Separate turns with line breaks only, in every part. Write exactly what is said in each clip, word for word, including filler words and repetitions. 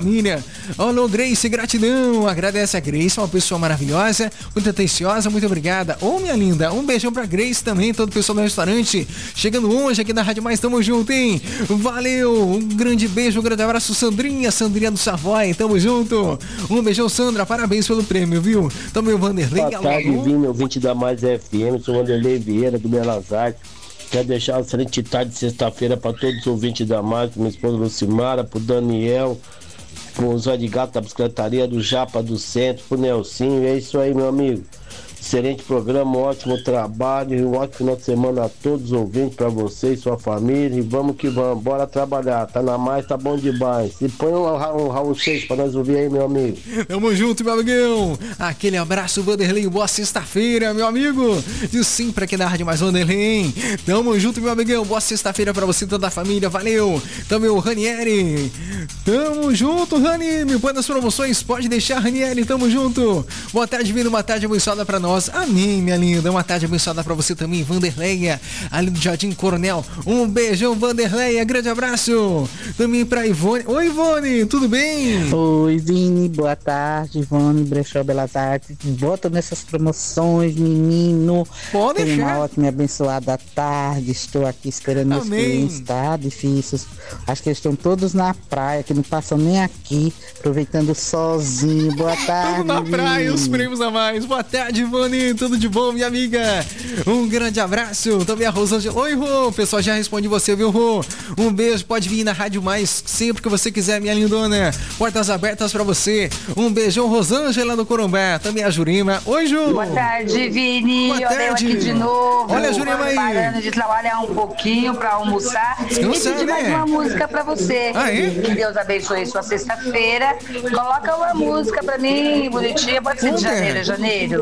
família. Alô, Grace, gratidão. Agradece a Grace, uma pessoa maravilhosa, muito atenciosa, muito obrigada. Ô, minha linda, um beijão pra Grace também, todo o pessoal do restaurante. Chegando hoje aqui na Rádio Mais, tamo junto, hein? Valeu, um grande beijo, um grande abraço, Sandrinha, Sandrinha do Savoy, tamo junto. Um beijão, Sandra, parabéns pelo prêmio, viu? Também o Vanderlei.
Boa tarde, Vini, ouvinte da Mais F M, sou o Vanderlei Vieira, do Belas Artes. Quero deixar uma excelente tarde de sexta-feira para todos os ouvintes da Mais, minha esposa Lucimara, pro Daniel, pro Zé de Gato da Bicicletaria, do Japa do Centro, pro Nelsinho. É isso aí, meu amigo. Excelente programa, um ótimo trabalho e um ótimo final de semana a todos os ouvintes, para você e sua família. E vamos que vamos, bora trabalhar. Tá na Mais, tá bom demais. E põe um, um Raul Seixas pra nós ouvir aí, meu amigo.
Tamo junto, meu amigão. Aquele abraço, Vanderlei. Boa sexta-feira, meu amigo. E sempre aqui na Rádio Mais, Vanderlei, hein? Tamo junto, meu amigão. Boa sexta-feira pra você e toda a família. Valeu. Também o Ranieri. Tamo junto, Rani. Me põe nas promoções. Pode deixar, Ranieri. Tamo junto. Boa tarde, vindo. Uma tarde abençoada pra nós. Amém, minha linda. Uma tarde abençoada pra você também, Vanderleia, ali do Jardim Coronel. Um beijão, Vanderleia. Grande abraço. Também pra Ivone. Oi, Ivone, tudo bem?
Oi, Vini. Boa tarde, Ivone, Brechó Belas Artes. Bota nessas promoções, menino.
Pode
Tenha
deixar.
uma ótima e abençoada tarde. Estou aqui esperando meus
Amém.
clientes, tá? Difícil. Acho que eles estão todos na praia, que não passam nem aqui, aproveitando sozinho. Boa tarde,
Tudo na praia,
Vini.
os prêmios a mais. Boa tarde, Ivone. Tudo de bom, minha amiga? Um grande abraço. Também a Rosângela. Oi, Rô. O pessoal já responde você, viu, Rô? Um beijo. Pode vir na Rádio Mais sempre que você quiser, minha lindona. Portas abertas pra você. Um beijão, Rosângela do Corumbá. Também a Jurima. Oi, Ju.
Boa tarde, Vini.
Boa
Olha eu
tarde.
aqui de novo.
Olha a Jurima aí.
Parando de trabalhar um pouquinho pra almoçar.
Descansar,
e pedir mais
né?
uma música pra você.
Ah, é?
Que Deus abençoe sua sexta-feira. Coloca uma música pra mim, bonitinha. Pode ser de
Qual é?
janeiro, janeiro.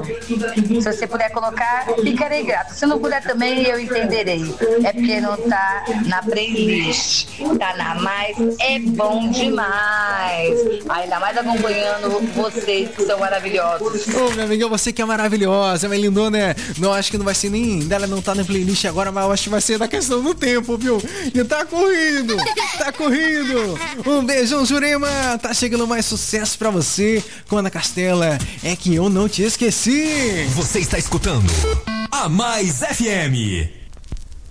Se você puder colocar, ficarei grata. Se não puder também, eu entenderei. É porque não tá na playlist. Tá na Mais, é bom demais. Ainda mais acompanhando vocês que são maravilhosos.
Ô, minha amiga, você que é maravilhosa, minha lindona. Não, acho que não vai ser nem dela, não tá na playlist agora, mas eu acho que vai ser da questão do tempo, viu? E tá corrido, tá corrido. Um beijão, Jurema. Tá chegando mais sucesso pra você com Ana Castela. É que eu não te esqueci.
Você está escutando a Mais F M.